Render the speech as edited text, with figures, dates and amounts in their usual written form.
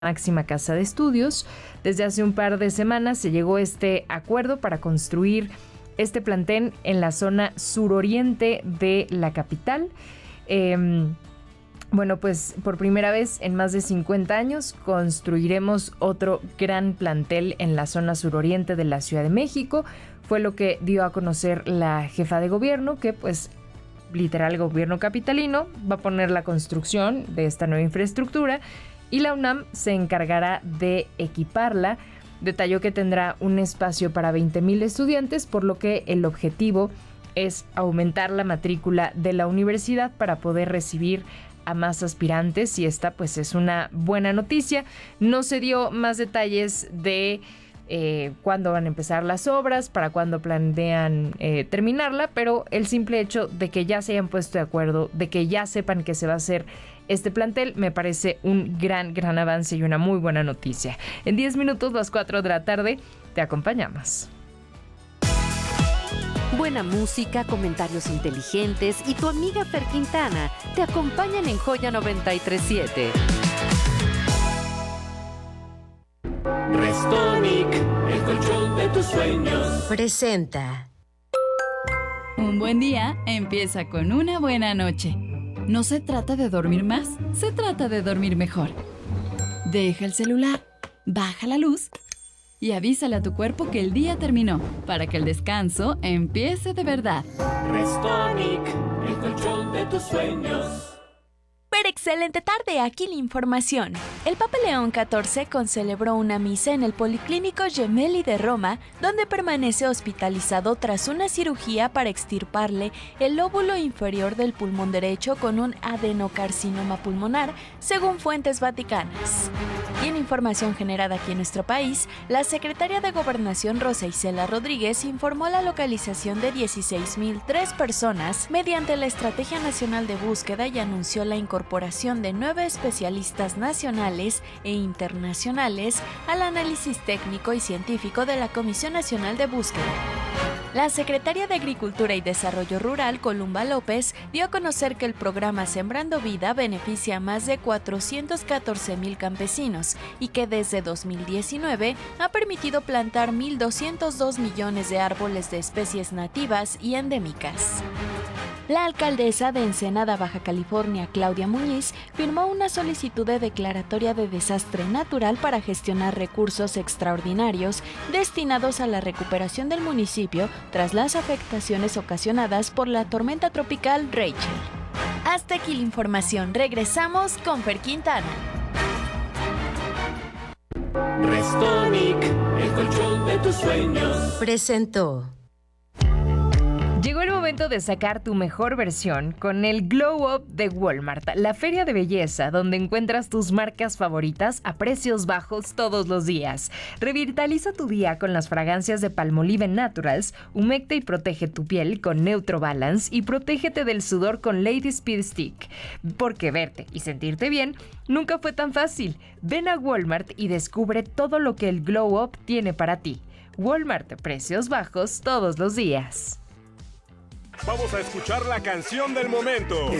máxima casa de estudios. Desde hace un par de semanas se llegó a este acuerdo para construir este plantel en la zona suroriente de la capital. Bueno, pues por primera vez en más de 50 años construiremos otro gran plantel en la zona suroriente de la Ciudad de México. Fue lo que dio a conocer la jefa de gobierno, que pues literal gobierno capitalino va a poner la construcción de esta nueva infraestructura y la UNAM se encargará de equiparla. Detalló que tendrá un espacio para 20,000 estudiantes, por lo que el objetivo es aumentar la matrícula de la universidad para poder recibir a más aspirantes, y esta pues es una buena noticia. No se dio más detalles de cuándo van a empezar las obras, para cuándo planean terminarla, pero el simple hecho de que ya se hayan puesto de acuerdo, de que ya sepan que se va a hacer este plantel, me parece un gran avance y una muy buena noticia. En 10 minutos, las 4 de la tarde, te acompañamos. Buena música, comentarios inteligentes y tu amiga Fer Quintana te acompañan en Joya 93.7. Restonic, el colchón de tus sueños, presenta. Un buen día empieza con una buena noche. No se trata de dormir más, se trata de dormir mejor. Deja el celular, baja la luz y avísale a tu cuerpo que el día terminó, para que el descanso empiece de verdad. Restonic, el colchón de tus sueños. Pero excelente tarde, aquí la información. El Papa León XIV concelebró una misa en el Policlínico Gemelli de Roma, donde permanece hospitalizado tras una cirugía para extirparle el lóbulo inferior del pulmón derecho con un adenocarcinoma pulmonar, según fuentes vaticanas. Y en información generada aquí en nuestro país, la secretaria de Gobernación Rosa Isela Rodríguez informó la localización de 16,003 personas mediante la Estrategia Nacional de Búsqueda y anunció la incorporación de 9 especialistas nacionales e internacionales al análisis técnico y científico de la Comisión Nacional de Búsqueda. La secretaria de Agricultura y Desarrollo Rural, Columba López, dio a conocer que el programa Sembrando Vida beneficia a más de 414,000 campesinos y que desde 2019 ha permitido plantar 1,202 millones de árboles de especies nativas y endémicas. La alcaldesa de Ensenada, Baja California, Claudia Muñiz, firmó una solicitud de declaratoria de desastre natural para gestionar recursos extraordinarios destinados a la recuperación del municipio tras las afectaciones ocasionadas por la tormenta tropical Rachel. Hasta aquí la información. Regresamos con Fer Quintana. Restonic, el colchón de tus sueños, presentó. Llegó el momento de sacar tu mejor versión con el Glow Up de Walmart, la feria de belleza donde encuentras tus marcas favoritas a precios bajos todos los días. Revitaliza tu día con las fragancias de Palmolive Naturals, humecta y protege tu piel con Neutro Balance y protégete del sudor con Lady Speed Stick. Porque verte y sentirte bien nunca fue tan fácil. Ven a Walmart y descubre todo lo que el Glow Up tiene para ti. Walmart, precios bajos todos los días. Vamos a escuchar la canción del momento.